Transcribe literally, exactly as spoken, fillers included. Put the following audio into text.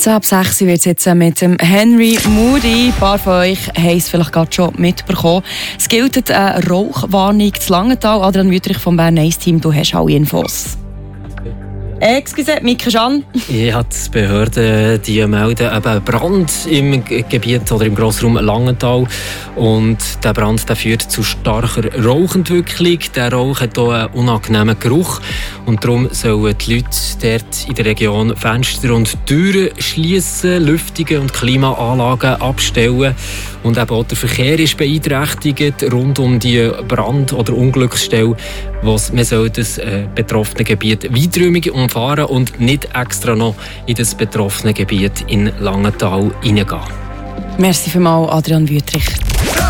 vierzehn ab sechs wird es jetzt mit dem Henry Moody. Ein paar von euch haben es vielleicht gerade schon mitbekommen. Es gilt eine Rauchwarnung zu Langenthal. Adrian Wüthrich vom Bern eins Team, du hast alle Infos. Excuse, Mike Jean. Ja, die Behörden die melden eben Brand im Gebiet oder im Grossraum Langenthal. Und der Brand der führt zu starker Rauchentwicklung. Der Rauch hat auch einen unangenehmen Geruch. Und darum sollen die Leute dort in der Region Fenster und Türen schliessen, Lüftungen und Klimaanlagen abstellen. Und eben auch der Verkehr ist beeinträchtigt rund um die Brand- oder Unglücksstelle. Man soll das äh, betroffene Gebiet weiträumig umfahren und nicht extra noch in das betroffene Gebiet in Langenthal hineingehen. Merci vielmals, Adrian Wüthrich.